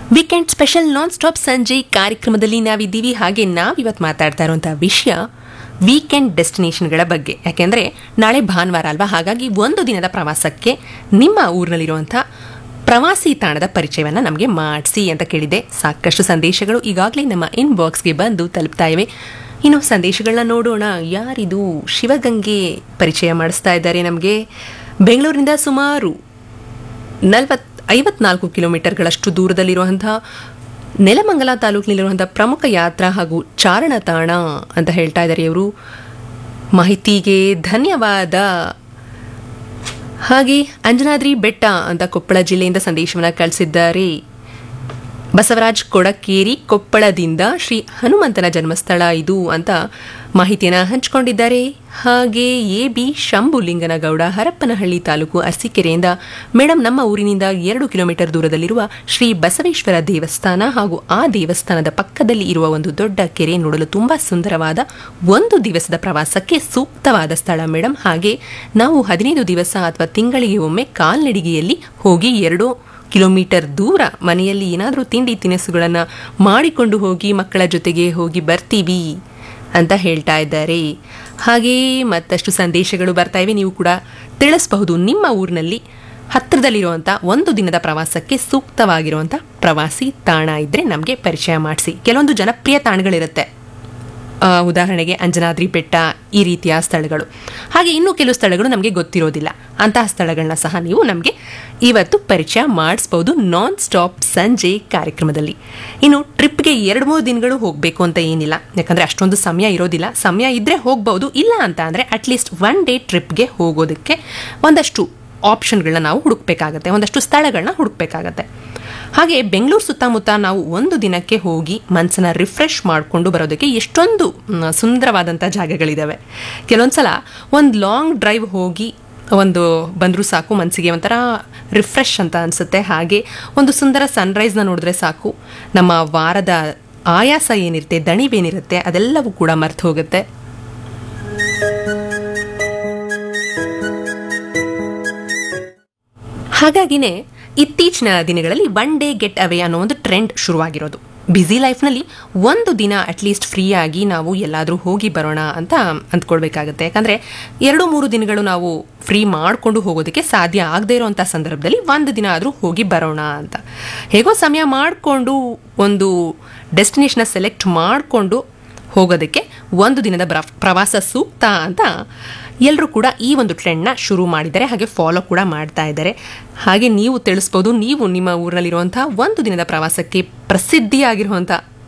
Weekend special non stop ಸಂಜೆ ಕಾರ್ಯಕ್ರಮದಲ್ಲಿ ನಾವಿದ್ದೀವಿ. ಹಾಗೆ ನಾವಿವತ್ತು ಮಾತಾಡ್ತಾ ಇರುವಂತಹ ವಿಷಯ ವೀಕೆಂಡ್ ಡೆಸ್ಟಿನೇಷನ್ಗಳ ಬಗ್ಗೆ. ಯಾಕೆಂದರೆ ನಾಳೆ ಭಾನುವಾರ ಅಲ್ವಾ, ಹಾಗಾಗಿ ಒಂದು ದಿನದ ಪ್ರವಾಸಕ್ಕೆ ನಿಮ್ಮ ಊರಿನಲ್ಲಿರುವಂಥ ಪ್ರವಾಸಿ ತಾಣದ ಪರಿಚಯವನ್ನು ನಮಗೆ ಮಾಡಿಸಿ ಅಂತ ಕೇಳಿದೆ. ಸಾಕಷ್ಟು ಸಂದೇಶಗಳು ಈಗಾಗಲೇ ನಮ್ಮ ಇನ್ಬಾಕ್ಸ್ಗೆ ಬಂದು ತಲುಪ್ತಾ ಇವೆ. ಇನ್ನು ಸಂದೇಶಗಳನ್ನ ನೋಡೋಣ. ಯಾರಿದು? ಶಿವಗಂಗೆ ಪರಿಚಯ ಮಾಡಿಸ್ತಾ ಇದ್ದಾರೆ ನಮಗೆ. ಬೆಂಗಳೂರಿನಿಂದ ಸುಮಾರು 54 ಕಿಲೋಮೀಟರ್ಗಳಷ್ಟು ದೂರದಲ್ಲಿರುವಂಥ ನೆಲಮಂಗಲ ತಾಲೂಕಿನಲ್ಲಿರುವಂಥ ಪ್ರಮುಖ ಯಾತ್ರಾ ಹಾಗೂ ಚಾರಣ ತಾಣ ಅಂತ ಹೇಳ್ತಾ ಇದ್ದಾರೆ ಇವರು. ಮಾಹಿತಿಗೆ ಧನ್ಯವಾದ. ಹಾಗೆ ಅಂಜನಾದ್ರಿ ಬೆಟ್ಟ ಅಂತ ಕೊಪ್ಪಳ ಜಿಲ್ಲೆಯಿಂದ ಸಂದೇಶವನ್ನು ಕಳಿಸಿದ್ದಾರೆ. ಬಸವರಾಜ್ ಕೊಡಕೇರಿ ಕೊಪ್ಪಳದಿಂದ ಶ್ರೀ ಹನುಮಂತನ ಜನ್ಮಸ್ಥಳ ಇದು ಅಂತ ಮಾಹಿತಿಯನ್ನು ಹಂಚಿಕೊಂಡಿದ್ದಾರೆ. ಹಾಗೆ ಎ.ಬಿ. ಶಂಭುಲಿಂಗನಗೌಡ ಹರಪ್ಪನಹಳ್ಳಿ ತಾಲೂಕು ಅರಸೀಕೆರೆಯಿಂದ, ಮೇಡಮ್ ನಮ್ಮ ಊರಿನಿಂದ 2 ಕಿಲೋಮೀಟರ್ ದೂರದಲ್ಲಿರುವ ಶ್ರೀ ಬಸವೇಶ್ವರ ದೇವಸ್ಥಾನ ಹಾಗೂ ಆ ದೇವಸ್ಥಾನದ ಪಕ್ಕದಲ್ಲಿ ಇರುವ ಒಂದು ದೊಡ್ಡ ಕೆರೆ ನೋಡಲು ತುಂಬಾ ಸುಂದರವಾದ ಒಂದು ದಿವಸದ ಪ್ರವಾಸಕ್ಕೆ ಸೂಕ್ತವಾದ ಸ್ಥಳ ಮೇಡಮ್. ಹಾಗೆ ನಾವು 15 ದಿವಸ ಅಥವಾ ತಿಂಗಳಿಗೆ ಒಮ್ಮೆ ಕಾಲ್ನಡಿಗೆಯಲ್ಲಿ ಹೋಗಿ 2 ಕಿಲೋಮೀಟರ್ ದೂರ ಮನೆಯಲ್ಲಿ ಏನಾದರೂ ತಿಂಡಿ ತಿನಿಸುಗಳನ್ನು ಮಾಡಿಕೊಂಡು ಹೋಗಿ ಮಕ್ಕಳ ಜೊತೆಗೆ ಹೋಗಿ ಬರ್ತೀವಿ ಅಂತ ಹೇಳ್ತಾ ಇದ್ದಾರೆ. ಹಾಗೇ ಮತ್ತಷ್ಟು ಸಂದೇಶಗಳು ಬರ್ತಾ ಇವೆ. ನೀವು ಕೂಡ ತಿಳಿಸಬಹುದು ನಿಮ್ಮ ಊರಿನಲ್ಲಿ ಹತ್ತಿರದಲ್ಲಿರುವಂಥ ಒಂದು ದಿನದ ಪ್ರವಾಸಕ್ಕೆ ಸೂಕ್ತವಾಗಿರುವಂಥ ಪ್ರವಾಸಿ ತಾಣ ಇದ್ದರೆ ನಮಗೆ ಪರಿಚಯ ಮಾಡಿಸಿ. ಕೆಲವೊಂದು ಜನಪ್ರಿಯ ತಾಣಗಳಿರುತ್ತೆ, ಉದಾಹರಣೆಗೆ ಅಂಜನಾದ್ರಿ ಬೆಟ್ಟ, ಈ ರೀತಿಯ ಸ್ಥಳಗಳು. ಹಾಗೆ ಇನ್ನೂ ಕೆಲವು ಸ್ಥಳಗಳು ನಮಗೆ ಗೊತ್ತಿರೋದಿಲ್ಲ. ಅಂತಹ ಸ್ಥಳಗಳನ್ನ ಸಹ ನೀವು ನಮಗೆ ಇವತ್ತು ಪರಿಚಯ ಮಾಡಿಸ್ಬೋದು ನಾನ್ ಸ್ಟಾಪ್ ಸಂಜೆ ಕಾರ್ಯಕ್ರಮದಲ್ಲಿ. ಇನ್ನು ಟ್ರಿಪ್ಗೆ 2-3 ದಿನಗಳು ಹೋಗಬೇಕು ಅಂತ ಏನಿಲ್ಲ, ಯಾಕಂದರೆ ಅಷ್ಟೊಂದು ಸಮಯ ಇರೋದಿಲ್ಲ. ಸಮಯ ಇದ್ದರೆ ಹೋಗ್ಬೋದು, ಇಲ್ಲ ಅಂತ ಅಂದರೆ ಅಟ್ಲೀಸ್ಟ್ 1 ಡೇ ಟ್ರಿಪ್ಗೆ ಹೋಗೋದಕ್ಕೆ ಒಂದಷ್ಟು ಆಪ್ಷನ್ಗಳನ್ನ ನಾವು ಹುಡುಕ್ಬೇಕಾಗತ್ತೆ, ಒಂದಷ್ಟು ಸ್ಥಳಗಳನ್ನ ಹುಡುಕ್ಬೇಕಾಗತ್ತೆ. ಹಾಗೆ ಬೆಂಗಳೂರು ಸುತ್ತಮುತ್ತ ನಾವು ಒಂದು ದಿನಕ್ಕೆ ಹೋಗಿ ಮನಸ್ಸನ್ನ ರಿಫ್ರೆಶ್ ಮಾಡಿಕೊಂಡು ಬರೋದಕ್ಕೆ ಎಷ್ಟೊಂದು ಸುಂದರವಾದಂಥ ಜಾಗಗಳಿದ್ದಾವೆ. ಕೆಲವೊಂದ್ಸಲ ಒಂದು ಲಾಂಗ್ ಡ್ರೈವ್ ಹೋಗಿ ಬಂದರೂ ಸಾಕು, ಮನಸ್ಸಿಗೆ ಒಂಥರ ರಿಫ್ರೆಶ್ ಅಂತ ಅನಿಸುತ್ತೆ. ಹಾಗೆ ಒಂದು ಸುಂದರ ಸನ್ರೈಸ್ನ ನೋಡಿದ್ರೆ ಸಾಕು, ನಮ್ಮ ವಾರದ ಆಯಾಸ ಏನಿರುತ್ತೆ, ದಣಿವೇನಿರುತ್ತೆ ಅದೆಲ್ಲವೂ ಕೂಡ ಮರ್ತು ಹೋಗುತ್ತೆ. ಹಾಗಾಗಿನೇ ಇತ್ತೀಚಿನ ದಿನಗಳಲ್ಲಿ 1 ಡೇ ಗೆಟ್ ಅವೇ ಅನ್ನೋ ಒಂದು ಟ್ರೆಂಡ್ ಶುರುವಾಗಿರೋದು. ಬ್ಯುಸಿ ಲೈಫ್ನಲ್ಲಿ ಒಂದು ದಿನ ಅಟ್ಲೀಸ್ಟ್ ಫ್ರೀ ಆಗಿ ನಾವು ಎಲ್ಲಾದರೂ ಹೋಗಿ ಬರೋಣ ಅಂತ ಅಂದ್ಕೊಳ್ಬೇಕಾಗತ್ತೆ. ಯಾಕಂದರೆ 2-3 ದಿನಗಳು ನಾವು ಫ್ರೀ ಮಾಡಿಕೊಂಡು ಹೋಗೋದಕ್ಕೆ ಸಾಧ್ಯ ಆಗದೇ ಇರೋವಂಥ ಸಂದರ್ಭದಲ್ಲಿ 1 ದಿನ ಆದರೂ ಹೋಗಿ ಬರೋಣ ಅಂತ ಹೇಗೋ ಸಮಯ ಮಾಡಿಕೊಂಡು ಒಂದು ಡೆಸ್ಟಿನೇಷನ್ನ ಸೆಲೆಕ್ಟ್ ಮಾಡಿಕೊಂಡು ಹೋಗೋದಕ್ಕೆ ಒಂದು ದಿನದ ಪ್ರವಾಸ ಸೂಕ್ತ ಅಂತ ಎಲ್ಲರೂ ಕೂಡ ಈ ಒಂದು ಟ್ರೆಂಡ್ನ ಶುರು ಮಾಡಿದ್ದಾರೆ. ಹಾಗೆ ಫಾಲೋ ಕೂಡ ಮಾಡ್ತಾ ಇದ್ದಾರೆ. ಹಾಗೆ ನೀವು ತಿಳಿಸ್ಬೋದು, ನೀವು ನಿಮ್ಮ ಊರಿನಲ್ಲಿರುವಂಥ ಒಂದು ದಿನದ ಪ್ರವಾಸಕ್ಕೆ ಪ್ರಸಿದ್ಧಿಯಾಗಿರುವಂಥ